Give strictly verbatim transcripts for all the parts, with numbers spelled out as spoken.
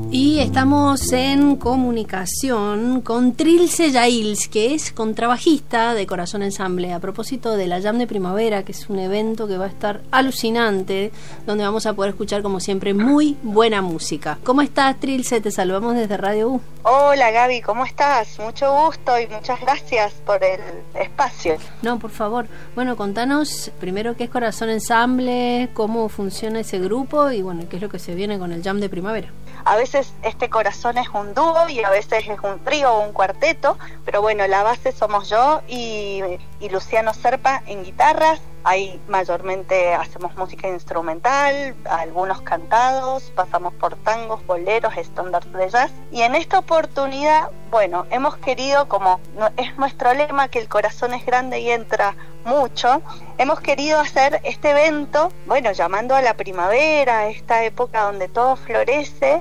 Y estamos en comunicación con Trilce Yails, que es contrabajista de Corazón Ensamble, a propósito de la Jam de Primavera, que es un evento que va a estar alucinante, donde vamos a poder escuchar, como siempre, muy buena música. ¿Cómo estás, Trilce? Te saludamos desde Radio U. Hola, Gaby, ¿cómo estás? Mucho gusto y muchas gracias por el espacio. No, por favor. Bueno, contanos primero qué es Corazón Ensamble, cómo funciona ese grupo y, bueno, qué es lo que se viene con el Jam de Primavera. A veces este Corazón es un dúo y a veces es un trío o un cuarteto, pero bueno, la base somos yo y, y Luciano Serpa en guitarras. Ahí mayormente hacemos música instrumental, algunos cantados, pasamos por tangos, boleros, estándares de jazz. Y en esta oportunidad, bueno, hemos querido, como es nuestro lema, que el corazón es grande y entra mucho, hemos querido hacer este evento, bueno, llamando a la primavera, esta época donde todo florece,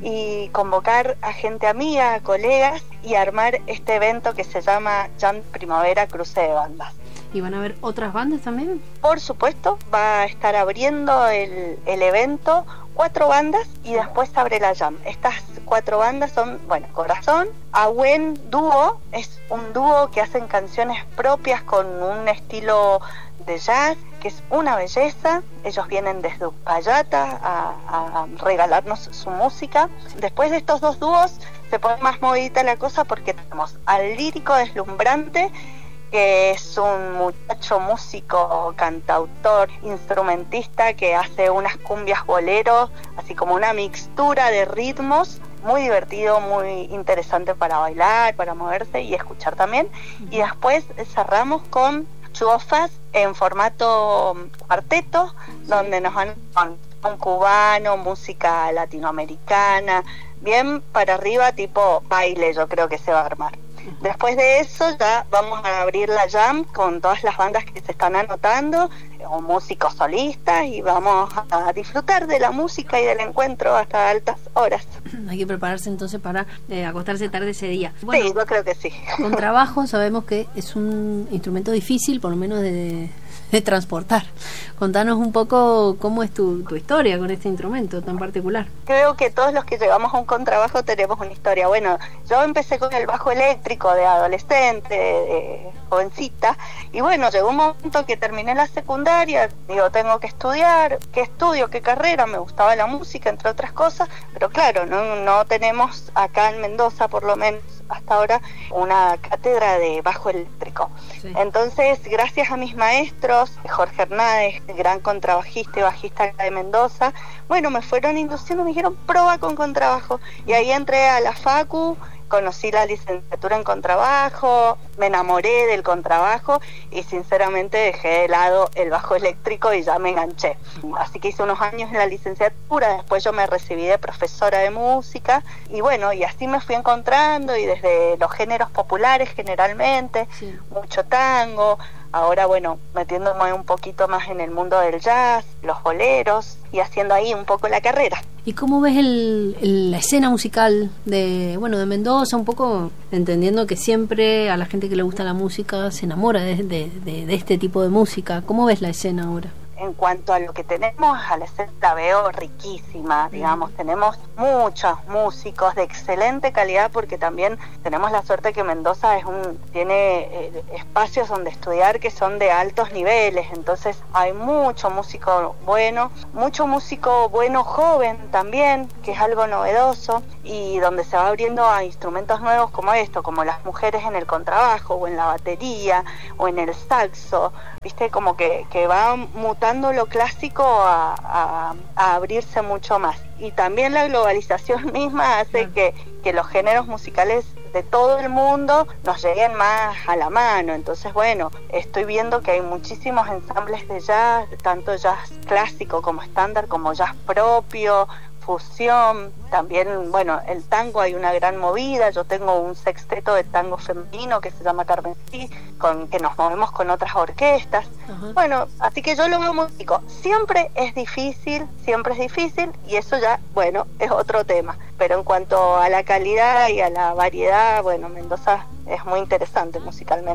y convocar a gente amiga, a colegas, y armar este evento que se llama Jam Primavera Cruce de Bandas. ¿Y van a haber otras bandas también? Por supuesto, va a estar abriendo el, el evento cuatro bandas y después abre la Jam. Estas cuatro bandas son, bueno, Corazón, Ahuen Dúo, es un dúo que hacen canciones propias con un estilo de jazz, que es una belleza. Ellos vienen desde Uspallata a, a regalarnos su música. Después de estos dos dúos se pone más movidita la cosa porque tenemos al Lírico Deslumbrante, que es un muchacho músico, cantautor, instrumentista que hace unas cumbias boleros, así como una mixtura de ritmos, muy divertido, muy interesante para bailar, para moverse y escuchar también. Y después cerramos con Chuofas en formato cuarteto, donde nos van con un cubano, música latinoamericana, bien para arriba, tipo baile, yo creo que se va a armar. Después de eso ya vamos a abrir la Jam con todas las bandas que se están anotando, o músicos solistas, y vamos a disfrutar de la música y del encuentro hasta altas horas. Hay que prepararse entonces para eh, acostarse tarde ese día. Bueno, sí, yo creo que sí. Con trabajo sabemos que es un instrumento difícil, por lo menos de, de transportar. Contanos un poco cómo es tu, tu historia con este instrumento tan particular. Creo que todos los que llegamos a un contrabajo tenemos una historia. Bueno, yo empecé con el bajo eléctrico de adolescente, de jovencita, y bueno, llegó un momento que terminé la secundaria, digo, tengo que estudiar, ¿qué estudio, qué carrera? Me gustaba la música, entre otras cosas, pero claro, no, no tenemos acá en Mendoza, por lo menos hasta ahora, una cátedra de bajo eléctrico. Sí. Entonces, gracias a mis maestros, Jorge Hernández, gran contrabajista y bajista de Mendoza, bueno, me fueron induciendo, me dijeron, prueba con contrabajo, y ahí entré a la Facu, conocí la licenciatura en contrabajo, me enamoré del contrabajo y sinceramente dejé de lado el bajo eléctrico y ya me enganché. Así que hice unos años en la licenciatura, después yo me recibí de profesora de música y bueno, y así me fui encontrando, y desde los géneros populares generalmente, sí, mucho tango, ahora bueno, metiéndome un poquito más en el mundo del jazz, los boleros, y haciendo ahí un poco la carrera. ¿Y cómo ves el, el, la escena musical de, bueno, de Mendoza? Un poco entendiendo que siempre a la gente que le gusta la música se enamora de, de, de, de este tipo de música. ¿Cómo ves la escena ahora? En cuanto a lo que tenemos, a la escena la veo riquísima, digamos, tenemos muchos músicos de excelente calidad, porque también tenemos la suerte que Mendoza es un tiene eh, espacios donde estudiar que son de altos niveles, entonces hay mucho músico bueno, mucho músico bueno joven también, que es algo novedoso, y donde se va abriendo a instrumentos nuevos como esto, como las mujeres en el contrabajo, o en la batería, o en el saxo, viste, como que, que va mutando lo clásico a, a, a abrirse mucho más. Y también la globalización misma hace que, que los géneros musicales de todo el mundo nos lleguen más a la mano. Entonces, bueno, estoy viendo que hay muchísimos ensambles de jazz, tanto jazz clásico como estándar, como jazz propio, fusión, también, bueno, el tango, hay una gran movida. Yo tengo un sexteto de tango femenino que se llama Carmensí, con que nos movemos con otras orquestas. Uh-huh. Bueno, así que yo lo veo muy rico. Siempre es difícil, siempre es difícil, y eso ya, bueno, es otro tema. Pero en cuanto a la calidad y a la variedad, bueno, Mendoza es muy interesante musicalmente.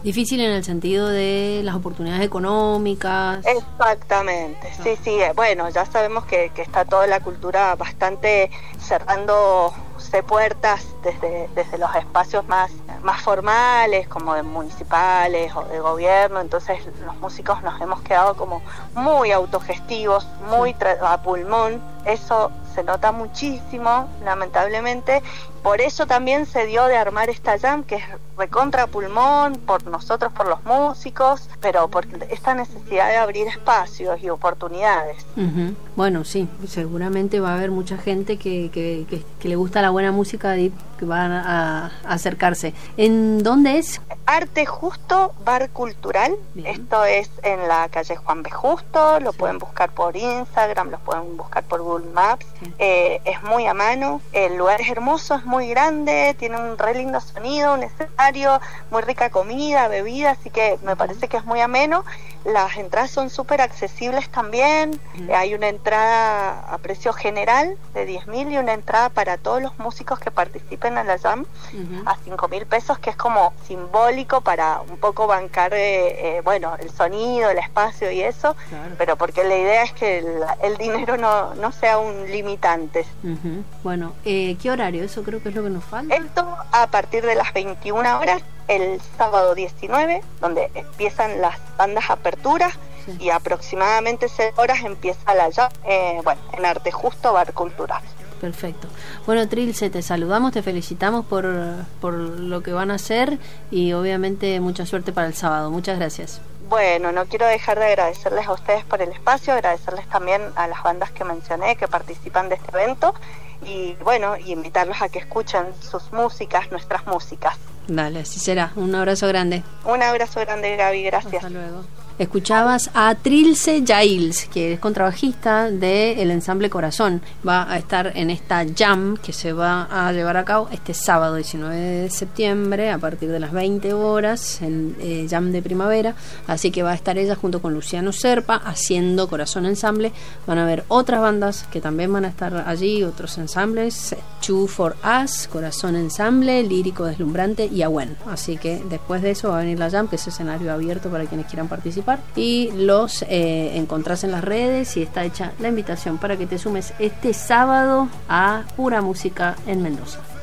Difícil en el sentido de las oportunidades económicas. Exactamente, sí, sí. Bueno, ya sabemos que, que está toda la cultura bastante cerrándose puertas desde, desde los espacios más, más formales, como de municipales o de gobierno. Entonces los músicos nos hemos quedado como muy autogestivos, muy tra- a pulmón. Eso se nota muchísimo, lamentablemente. Por eso también se dio de armar esta jam, que es recontra pulmón, por nosotros, por los músicos, pero por esta necesidad de abrir espacios y oportunidades. Uh-huh. Bueno, sí, seguramente va a haber mucha gente que, que, que, que le gusta la buena música y que van a, a acercarse. ¿En dónde es? Arte Justo, Bar Cultural. Bien. Esto es en la calle Juan B. Justo. Lo sí. pueden buscar por Instagram, lo pueden buscar por Google Maps. Sí. Eh, es muy a mano. El lugar es hermoso, es muy grande, tiene un re lindo sonido, un escenario, muy rica comida, bebida, así que me parece que es muy ameno. Las entradas son súper accesibles también. Uh-huh. Eh, hay una entrada a precio general de diez mil y una entrada para todos los músicos que participen en la jam uh-huh. a cinco mil pesos, que es como simbólico para un poco bancar eh, eh, bueno, el sonido, el espacio y eso, claro. Pero porque la idea es que el, el dinero no, no sea un limitante. Uh-huh. Bueno, eh, ¿qué horario? Eso creo que es lo que nos falta. Esto a partir de las veintiuna horas, el sábado diecinueve, donde empiezan las bandas aperturas, sí. Y aproximadamente seis horas empieza la jam, eh, bueno, en Arte Justo, Bar Cultural. Perfecto. Bueno, Trilce, te saludamos, te felicitamos por, por lo que van a hacer y obviamente mucha suerte para el sábado. Muchas gracias. Bueno, no quiero dejar de agradecerles a ustedes por el espacio, agradecerles también a las bandas que mencioné que participan de este evento y bueno, y invitarlos a que escuchen sus músicas, nuestras músicas. Dale, así será. Un abrazo grande. Un abrazo grande, Gaby, gracias. Hasta luego. Escuchabas a Trilce Yails, que es contrabajista del ensamble Corazón. Va a estar en esta jam que se va a llevar a cabo este sábado diecinueve de septiembre a partir de las veinte horas, el eh, jam de primavera. Así que va a estar ella junto con Luciano Serpa haciendo Corazón Ensamble. Van a haber otras bandas que también van a estar allí, otros ensambles: Two for Us, Corazón Ensamble, Lírico Deslumbrante y Agüen. Así que después de eso va a venir la jam, que es escenario abierto para quienes quieran participar. Y los eh, encontrás en las redes y está hecha la invitación para que te sumes este sábado a Pura Música en Mendoza.